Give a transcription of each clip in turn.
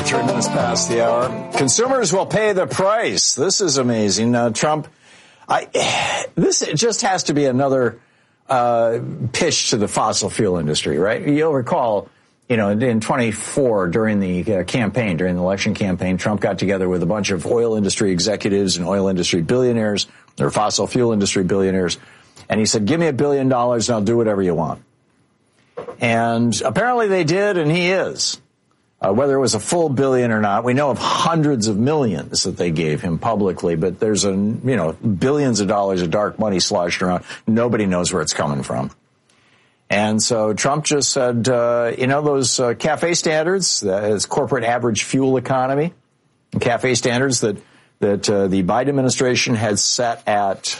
3 minutes past the hour. Consumers will pay the price. This is amazing. Trump, this just has to be another pitch to the fossil fuel industry, right? You'll recall, in 24 during the campaign, during the election campaign, Trump got together with a bunch of oil industry executives and oil industry billionaires, or fossil fuel industry billionaires, and he said, give me $1 billion and I'll do whatever you want. And apparently they did, and he is. Whether it was a full billion or not, we know of hundreds of millions that they gave him publicly, but there's billions of dollars of dark money sloshed around. Nobody knows where it's coming from. And so Trump just said, those CAFE standards, that's corporate average fuel economy, CAFE standards that the Biden administration had set at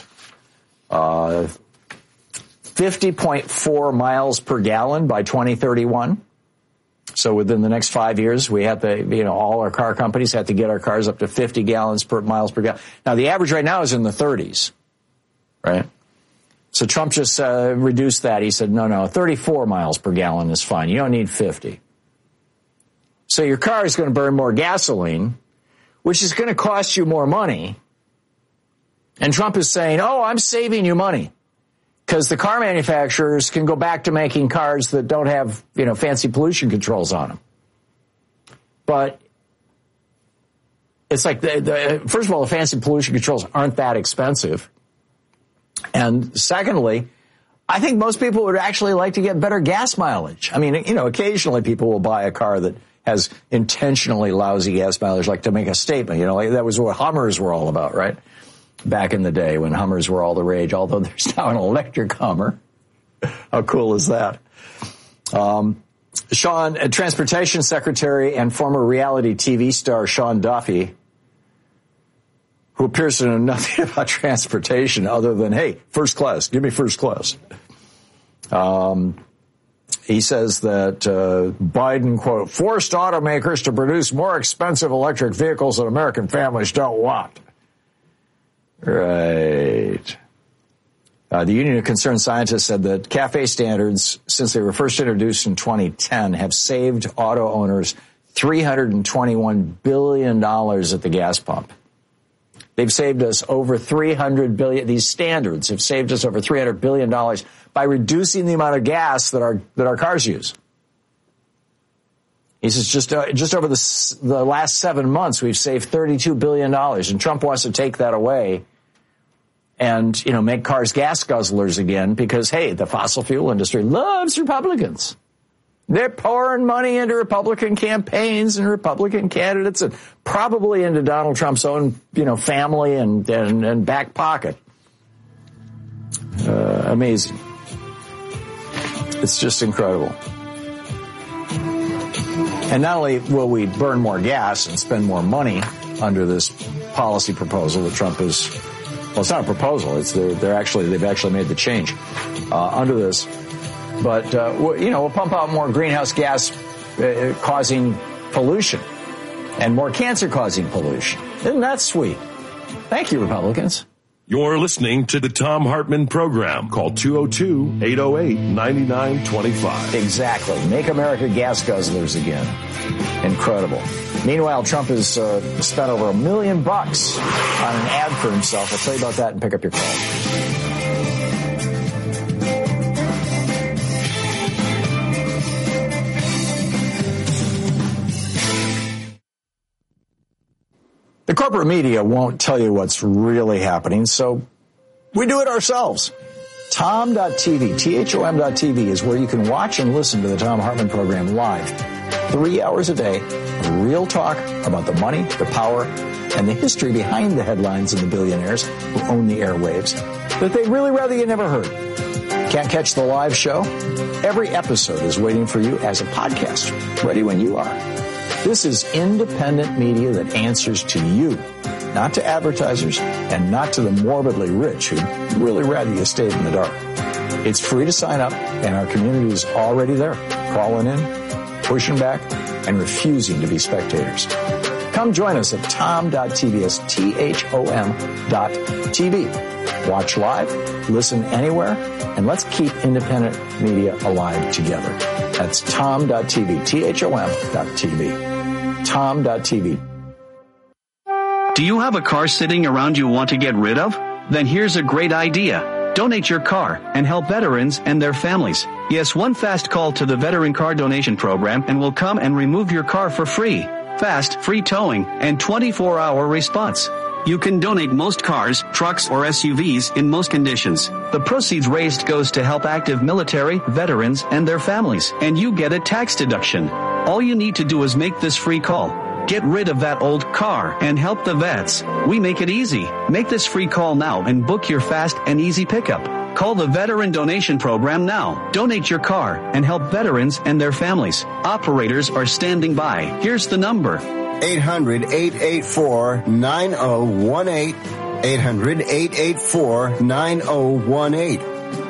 50.4 miles per gallon by 2031. So within the next 5 years, we have to, all our car companies have to get our cars up to 50 miles per gallon. Now, the average right now is in the 30s, right? So Trump just reduced that. He said, no, 34 miles per gallon is fine. You don't need 50. So your car is going to burn more gasoline, which is going to cost you more money. And Trump is saying, I'm saving you money. Because the car manufacturers can go back to making cars that don't have, fancy pollution controls on them. But it's like, first of all, the fancy pollution controls aren't that expensive. And secondly, I think most people would actually like to get better gas mileage. I mean, occasionally people will buy a car that has intentionally lousy gas mileage, like to make a statement. Like that was what Hummers were all about, right? Back in the day when Hummers were all the rage, although there's now an electric Hummer. How cool is that? Transportation Secretary and former reality TV star Sean Duffy, who appears to know nothing about transportation other than, hey, first class, give me first class. He says that Biden, quote, forced automakers to produce more expensive electric vehicles that American families don't want. Right. The Union of Concerned Scientists said that CAFE standards, since they were first introduced in 2010, have saved auto owners $321 billion at the gas pump. They've saved us over $300 billion. These standards have saved us over $300 billion by reducing the amount of gas that our cars use. He says just over the last 7 months, we've saved $32 billion. And Trump wants to take that away and, make cars gas guzzlers again because, hey, the fossil fuel industry loves Republicans. They're pouring money into Republican campaigns and Republican candidates and probably into Donald Trump's own, family and back pocket. Amazing. It's just incredible. And not only will we burn more gas and spend more money under this policy proposal that Trump is, well, it's not a proposal. It's they've actually made the change under this. But we'll pump out more greenhouse gas causing pollution and more cancer causing pollution. Isn't that sweet? Thank you, Republicans. You're listening to the Thom Hartmann Program. Call 202-808-9925. Exactly. Make America gas guzzlers again. Incredible. Meanwhile, Trump has spent over $1 million on an ad for himself. I'll tell you about that and pick up your call. The corporate media won't tell you what's really happening, so we do it ourselves. Thom.tv, THOM.tv is where you can watch and listen to the Thom Hartmann Program live. 3 hours a day of real talk about the money, the power, and the history behind the headlines and the billionaires who own the airwaves that they'd really rather you never heard. Can't catch the live show? Every episode is waiting for you as a podcast, ready when you are. This is independent media that answers to you, not to advertisers and not to the morbidly rich who'd really rather you stayed in the dark. It's free to sign up, and our community is already there, calling in, pushing back, and refusing to be spectators. Come join us at Thom.tv, that's THOM.tv. Watch live, listen anywhere, and let's keep independent media alive together. That's Thom.tv, THOM.tv. tom.tv. Do you have a car sitting around you want to get rid of? Then here's a great idea. Donate your car and help veterans and their families. Yes, one fast call to the Veteran Car Donation Program and we'll come and remove your car for free. Fast, free towing, and 24-hour response. You can donate most cars, trucks, or SUVs in most conditions. The proceeds raised goes to help active military, veterans, and their families, and you get a tax deduction. All you need to do is make this free call. Get rid of that old car and help the vets. We make it easy. Make this free call now and book your fast and easy pickup. Call the Veteran Donation Program now. Donate your car and help veterans and their families. Operators are standing by. Here's the number. 800-884-9018. 800-884-9018.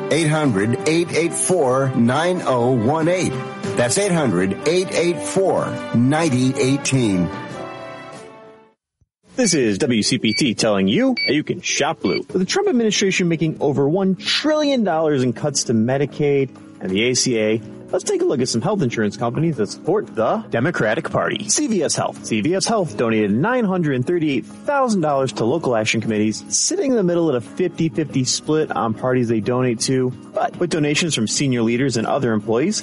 800-884-9018. That's 800-884-9018. This is WCPT telling you that you can shop blue. With the Trump administration making over $1 trillion in cuts to Medicaid and the ACA, let's take a look at some health insurance companies that support the Democratic Party. CVS Health. CVS Health donated $938,000 to local action committees, sitting in the middle at a 50-50 split on parties they donate to. But with donations from senior leaders and other employees,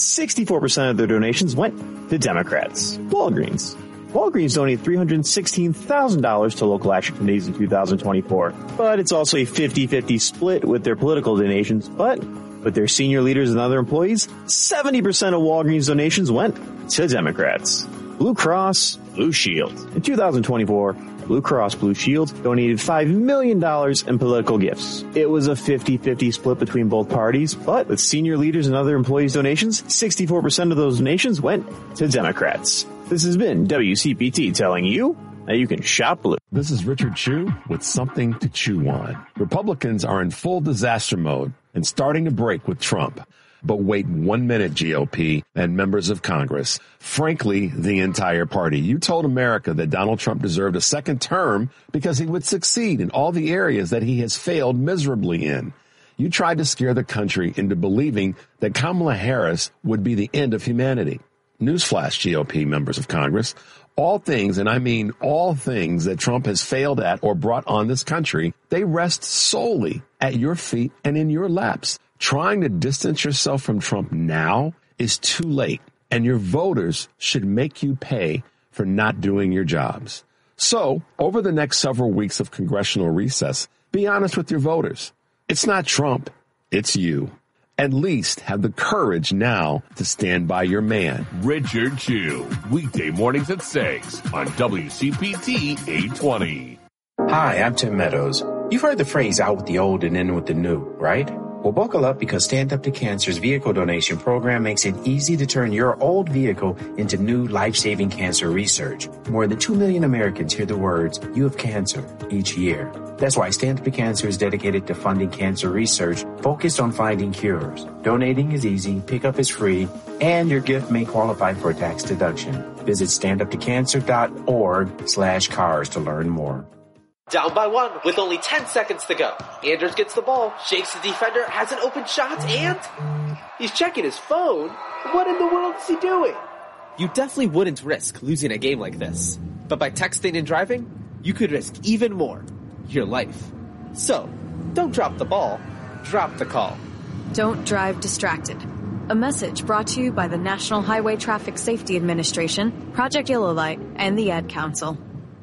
64% of their donations went to Democrats. Walgreens donated $316,000 to local action committees in 2024. But it's also a 50-50 split with their political donations. But with their senior leaders and other employees, 70% of Walgreens donations went to Democrats. Blue Cross Blue Shield. In 2024, Blue Cross Blue Shield donated $5 million in political gifts. It was a 50-50 split between both parties, but with senior leaders and other employees' donations, 64% of those donations went to Democrats. This has been WCPT telling you that you can shop blue. This is Richard Chu with something to chew on. Republicans are in full disaster mode and starting to break with Trump. But wait 1 minute, GOP and members of Congress. Frankly, the entire party. You told America that Donald Trump deserved a second term because he would succeed in all the areas that he has failed miserably in. You tried to scare the country into believing that Kamala Harris would be the end of humanity. Newsflash, GOP members of Congress. All things, and I mean all things that Trump has failed at or brought on this country, they rest solely at your feet and in your laps. Trying to distance yourself from Trump now is too late, and your voters should make you pay for not doing your jobs. So, over the next several weeks of congressional recess, be honest with your voters. It's not Trump, it's you. At least have the courage now to stand by your man. Richard Chu, weekday mornings at 6 on WCPT 820. Hi, I'm Tim Meadows. You've heard the phrase out with the old and in with the new, right? Well, buckle up because Stand Up to Cancer's vehicle donation program makes it easy to turn your old vehicle into new life-saving cancer research. More than 2 million Americans hear the words, "You have cancer," each year. That's why Stand Up to Cancer is dedicated to funding cancer research focused on finding cures. Donating is easy, pickup is free, and your gift may qualify for a tax deduction. Visit standuptocancer.org/cars to learn more. Down by one with only 10 seconds to go. Anders gets the ball, shakes the defender, has an open shot, and he's checking his phone. What in the world is he doing? You definitely wouldn't risk losing a game like this. But by texting and driving, you could risk even more. Your life. So, don't drop the ball, drop the call. Don't drive distracted. A message brought to you by the National Highway Traffic Safety Administration, Project Yellow Light, and the Ad Council.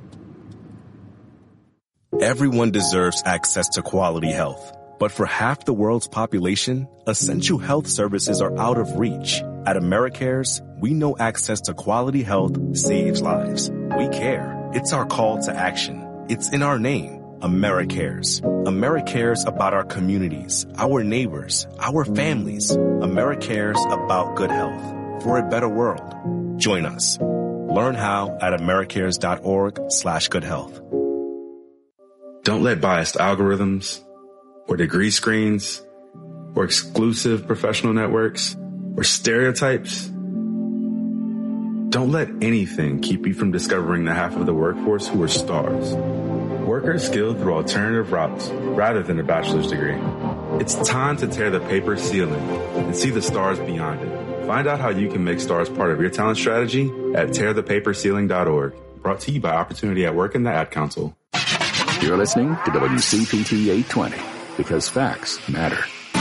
Everyone deserves access to quality health. But for half the world's population, essential health services are out of reach. At AmeriCares, we know access to quality health saves lives. We care. It's our call to action. It's in our name, AmeriCares. AmeriCares about our communities, our neighbors, our families. AmeriCares about good health for a better world. Join us. Learn how at americares.org/goodhealth. Don't let biased algorithms or degree screens or exclusive professional networks or stereotypes. Don't let anything keep you from discovering the half of the workforce who are stars. Workers skilled through alternative routes rather than a bachelor's degree. It's time to tear the paper ceiling and see the stars beyond it. Find out how you can make stars part of your talent strategy at tearthepaperceiling.org. Brought to you by Opportunity at Work and the Ad Council. You're listening to WCPT 820 because facts matter.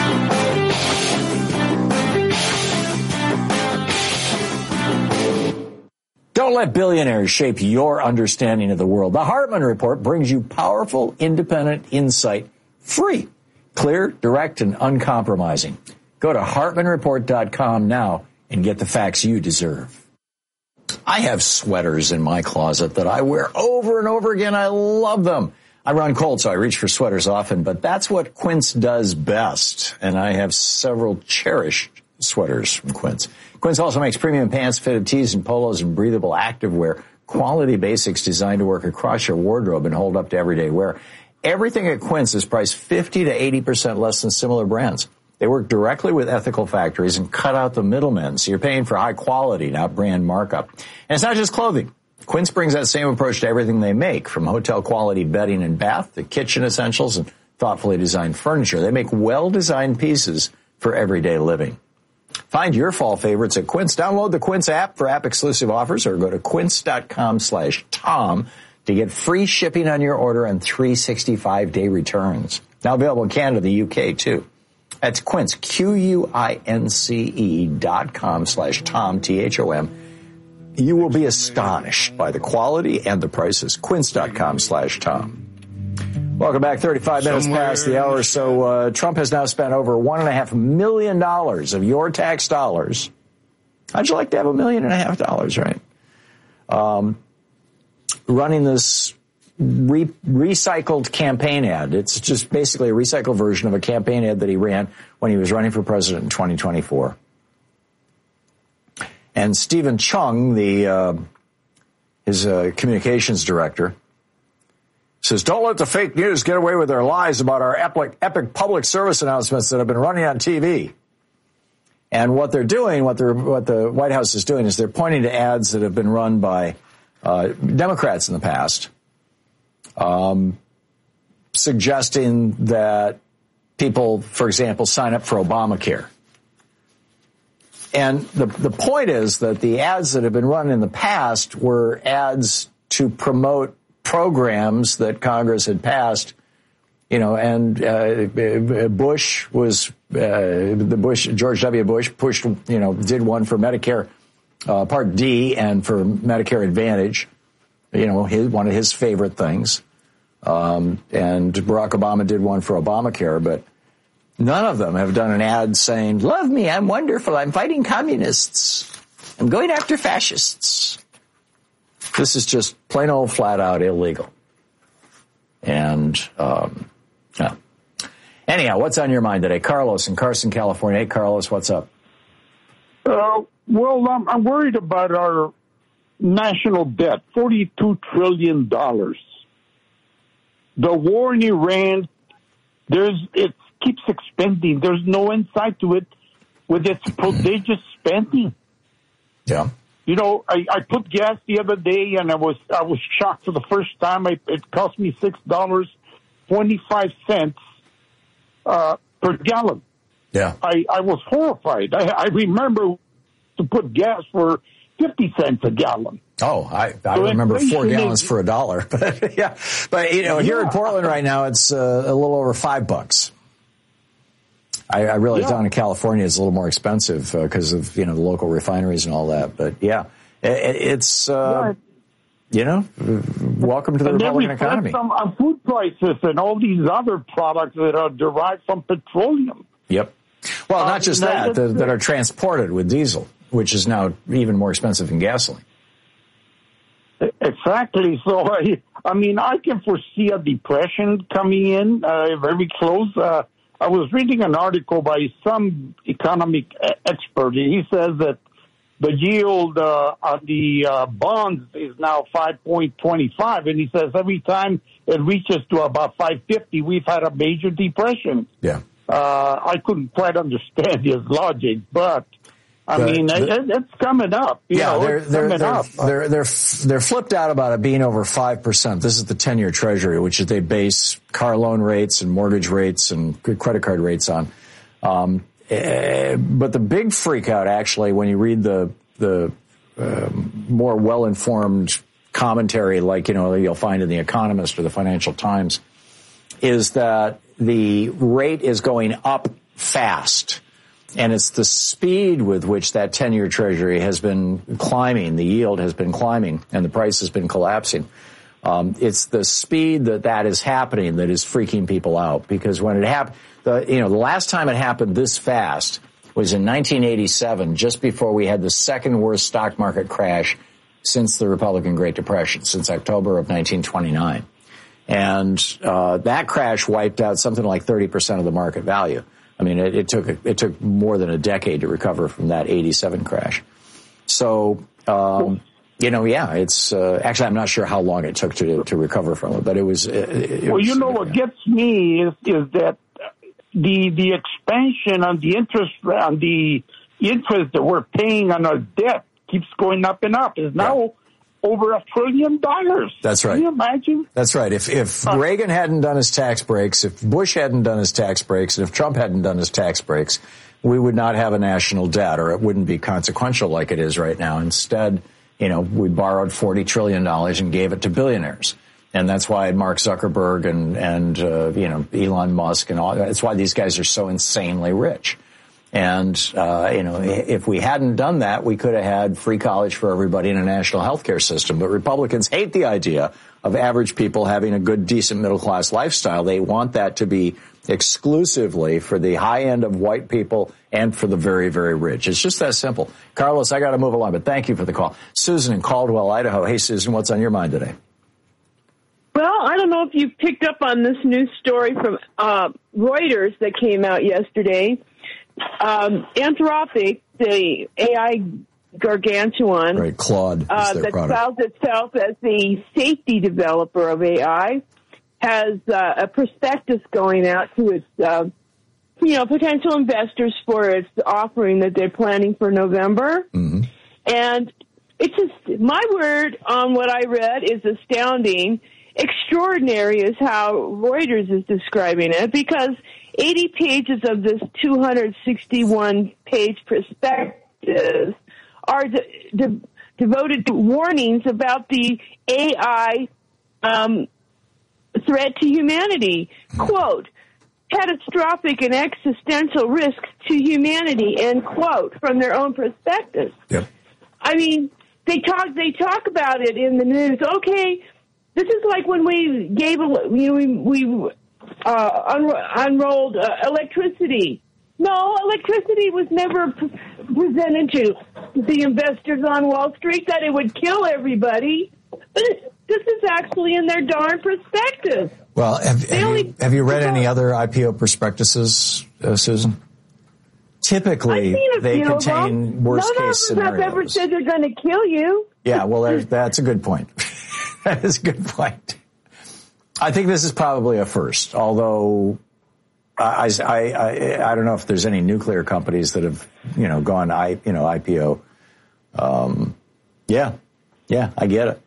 Don't let billionaires shape your understanding of the world. The Hartman Report brings you powerful, independent insight, free, clear, direct, and uncompromising. Go to hartmanreport.com now and get the facts you deserve. I have sweaters in my closet that I wear over and over again. I love them. I run cold, so I reach for sweaters often, but that's what Quince does best. And I have several cherished sweaters from Quince. Quince also makes premium pants, fitted tees, and polos, and breathable activewear. Quality basics designed to work across your wardrobe and hold up to everyday wear. Everything at Quince is priced 50 to 80% less than similar brands. They work directly with ethical factories and cut out the middlemen, so you're paying for high quality, not brand markup. And it's not just clothing. Quince brings that same approach to everything they make, from hotel-quality bedding and bath to kitchen essentials and thoughtfully designed furniture. They make well-designed pieces for everyday living. Find your fall favorites at Quince. Download the Quince app for app-exclusive offers or go to quince.com/Tom to get free shipping on your order and 365-day returns. Now available in Canada, the UK, too. That's Quince, QUINCE.com/Tom, THOM. You will be astonished by the quality and the prices. Quince.com/Tom. Welcome back. 35 minutes past the hour. So Trump has now spent over $1.5 million of your tax dollars. How'd you like to have $1.5 million, right? Running this recycled campaign ad. It's just basically a recycled version of a campaign ad that he ran when he was running for president in 2024. And Stephen Chung, his communications director, says, don't let the fake news get away with their lies about our epic public service announcements that have been running on TV. And what they're doing, what the White House is doing, is they're pointing to ads that have been run by Democrats in the past, suggesting that people, for example, sign up for Obamacare. And the point is that the ads that have been run in the past were ads to promote programs that Congress had passed, and George W. Bush pushed, did one for Medicare Part D and for Medicare Advantage, one of his favorite things. And Barack Obama did one for Obamacare, but none of them have done an ad saying, love me, I'm wonderful, I'm fighting communists, I'm going after fascists. This is just plain old flat out illegal. And, yeah. Anyhow, what's on your mind today? Carlos in Carson, California. Hey, Carlos, what's up? Well, I'm worried about our national debt, $42 trillion. The war in Iran, it keeps expanding. There's no insight to it with its prodigious spending. Yeah. I put gas the other day, and I was shocked for the first time. It cost me $6.25 per gallon. Yeah. I was horrified. I remember to put gas for 50 cents a gallon. Oh, I remember 4 gallons for $1. But yeah, but here in Portland right now, it's a little over $5. I realize down in California it's a little more expensive because of the local refineries and all that. But yeah, it's welcome to the Republican economy. On food prices and all these other products that are derived from petroleum. Yep. Well, not just that are transported with diesel, which is now even more expensive than gasoline. Exactly. So I can foresee a depression coming in very close. I was reading an article by some economic expert. He says that the yield on the bonds is now 5.25, and he says every time it reaches to about 5.50, we've had a major depression. Yeah. I couldn't quite understand his logic, but it's coming up. They're flipped out about it being over 5%. This is the 10-year Treasury, which they base car loan rates and mortgage rates and credit card rates on. But the big freak out, actually, when you read the more well-informed commentary like, you'll find in The Economist or the Financial Times, is that the rate is going up fast. And it's the speed with which that 10-year Treasury has been climbing, the yield has been climbing, and the price has been collapsing. It's the speed that is happening that is freaking people out, because when it happened, the last time it happened this fast was in 1987, just before we had the second worst stock market crash since the Republican Great Depression, since October of 1929. And that crash wiped out something like 30% of the market value. I mean, it took more than a decade to recover from that 87 crash. So, it's actually, I'm not sure how long it took to recover from it, but it was. What gets me is that the expansion on the interest that we're paying on our debt keeps going up and up. It's now over $1 trillion. That's right. Can you imagine? That's right. If Reagan hadn't done his tax breaks, if Bush hadn't done his tax breaks, and if Trump hadn't done his tax breaks, we would not have a national debt, or it wouldn't be consequential like it is right now. Instead, we borrowed $40 trillion and gave it to billionaires. And that's why Mark Zuckerberg and Elon Musk and all, that's why these guys are so insanely rich. And, if we hadn't done that, we could have had free college for everybody in a national health care system. But Republicans hate the idea of average people having a good, decent middle-class lifestyle. They want that to be exclusively for the high end of white people and for the very, very rich. It's just that simple. Carlos, I got to move along, but thank you for the call. Susan in Caldwell, Idaho. Hey, Susan, what's on your mind today? Well, I don't know if you picked up on this news story from Reuters that came out yesterday. Anthropic, the AI gargantuan, right, Claude, that styles itself as the safety developer of AI, has a prospectus going out to its, potential investors for its offering that they're planning for November. Mm-hmm. And it's just, my word on what I read is astounding. Extraordinary is how Reuters is describing it, because 80 pages of this 261-page prospectus are devoted to warnings about the AI threat to humanity. Quote, catastrophic and existential risks to humanity, end quote, from their own prospectus. Yep. I mean, they talk about it in the news. Okay, this is like when we gave, unrolled electricity. No, electricity was never presented to the investors on Wall Street that it would kill everybody. But this is actually in their darn prospectus. Well, have you read any other IPO prospectuses, Susan? Typically, they contain worst-case scenarios. None of us have ever said they're going to kill you. Yeah, well, that's a good point. That is a good point. I think this is probably a first, although I don't know if there's any nuclear companies that have, gone IPO. Yeah, I get it.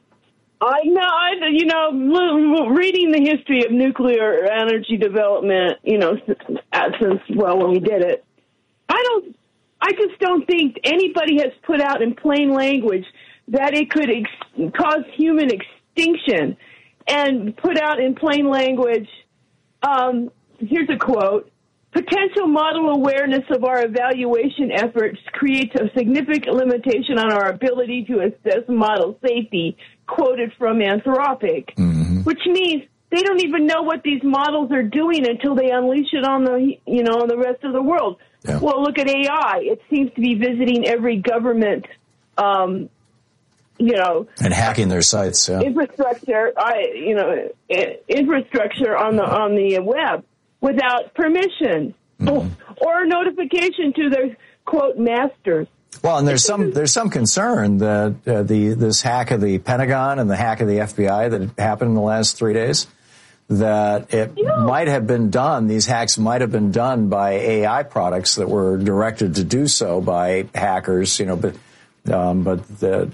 Reading the history of nuclear energy development, since when we did it, I just don't think anybody has put out in plain language that it could cause human extinction, and put out in plain language, here's a quote, potential model awareness of our evaluation efforts creates a significant limitation on our ability to assess model safety, quoted from Anthropic, which means they don't even know what these models are doing until they unleash it on the rest of the world. Yeah. Well, look at AI. It seems to be visiting every government, and hacking their sites, infrastructure on the web without permission or notification to their quote masters. Well, and there's some concern that this hack of the Pentagon and the hack of the FBI that happened in the last 3 days, that it might have been done. These hacks might have been done by AI products that were directed to do so by hackers. There's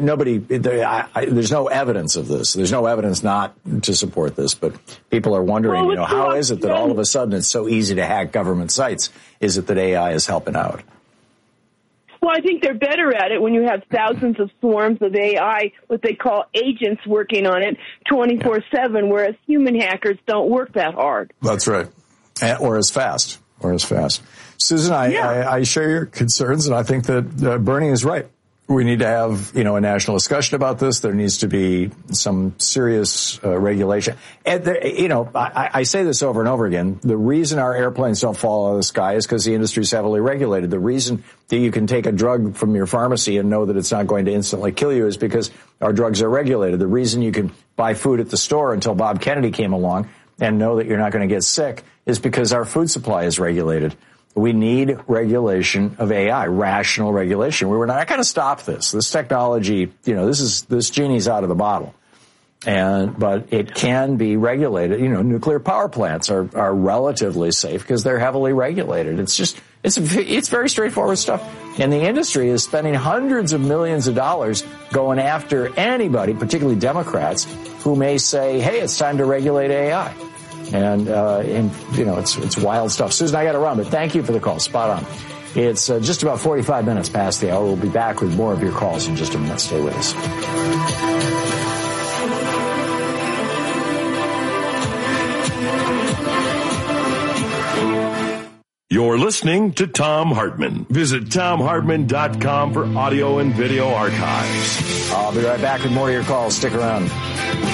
no evidence of this. There's no evidence not to support this, but people are wondering, how is it that all of a sudden it's so easy to hack government sites? Is it that AI is helping out? Well, I think they're better at it when you have thousands of swarms of AI, what they call agents, working on it 24/7, whereas human hackers don't work that hard. That's right. Or as fast. Susan, I share your concerns, and I think that Bernie is right. We need to have, a national discussion about this. There needs to be some serious regulation. And I say this over and over again. The reason our airplanes don't fall out of the sky is because the industry is heavily regulated. The reason that you can take a drug from your pharmacy and know that it's not going to instantly kill you is because our drugs are regulated. The reason you can buy food at the store until Bob Kennedy came along and know that you're not going to get sick is because our food supply is regulated. We need regulation of AI, rational regulation. We're not going to stop this. This technology, this genie's out of the bottle. But it can be regulated. Nuclear power plants are relatively safe because they're heavily regulated. It's very straightforward stuff. And the industry is spending hundreds of millions of dollars going after anybody, particularly Democrats, who may say, hey, it's time to regulate AI. And it's wild stuff. Susan, I got to run, but thank you for the call. Spot on. It's just about 45 minutes past the hour. We'll be back with more of your calls in just a minute. Stay with us. You're listening to Thom Hartmann. Visit ThomHartmann.com for audio and video archives. I'll be right back with more of your calls. Stick around.